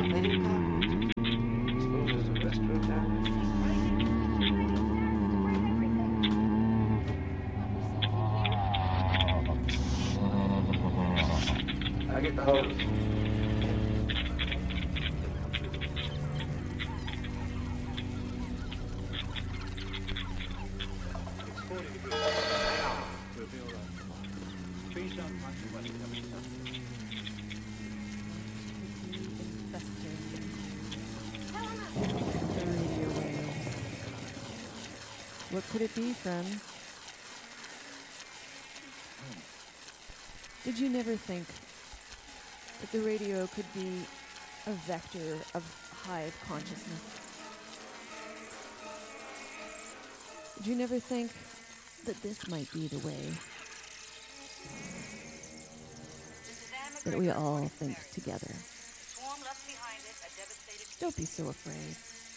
I get the hose. What could it be, friends? Did you never think that the radio could be a vector of hive consciousness? Did you never think that this might be the way that we all think together? Don't be so afraid.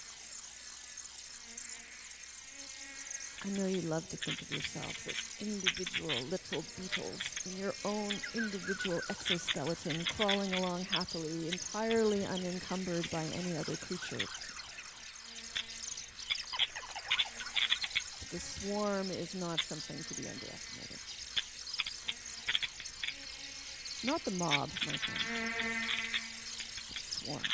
I know you love to think of yourselves as individual little beetles in your own individual exoskeleton, crawling along happily, entirely unencumbered by any other creature. But the swarm is not something to be underestimated. Not the mob, my friends. The swarm.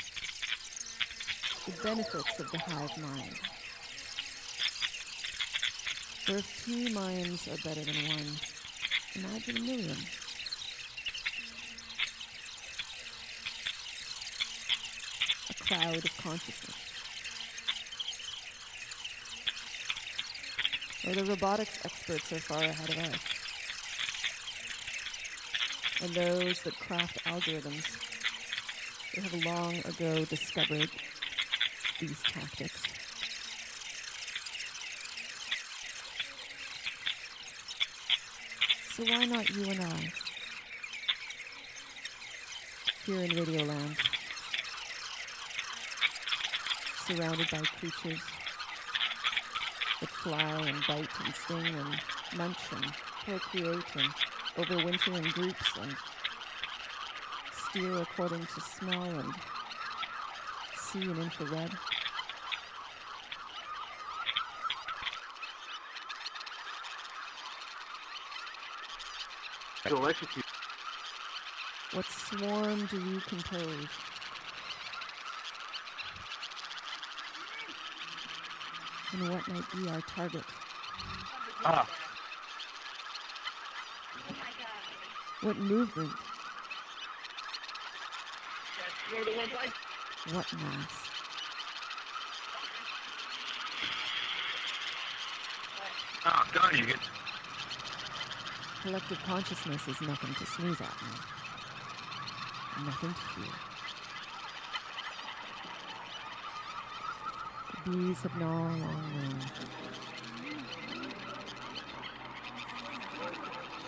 The benefits of the hive mind. Where few minds are better than one, imagine a million. A cloud of consciousness. Where the robotics experts are far ahead of us. And those that craft algorithms, they have long ago discovered these tactics. So why not you and I, here in Radioland, surrounded by creatures that fly and bite and sting and munch and procreate and overwinter in groups and steer according to smell and see and infrared? To electrocute. What swarm do you compose? And what might be our target? What movement? What mass? Oh, God, you get... Collective consciousness is nothing to sneeze at, man. Nothing to fear. The bees have gnawed long known